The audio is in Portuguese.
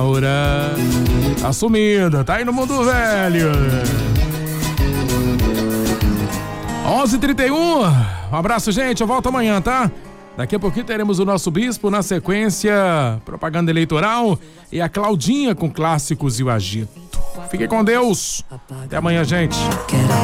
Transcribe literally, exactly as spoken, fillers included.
Laura, tá sumida, tá aí no mundo velho. onze e trinta e um, um abraço, gente, eu volto amanhã, tá? Daqui a pouquinho teremos o nosso bispo, na sequência, propaganda eleitoral e a Claudinha com clássicos e o agito. Fique com Deus. Até amanhã, gente.